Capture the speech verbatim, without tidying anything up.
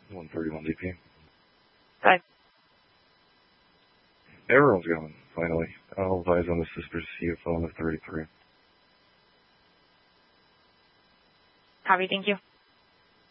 one thirty-one D P. Good. Everyone's going, finally. I'll advise on the sister's C F O on the thirty-three. Copy, thank you.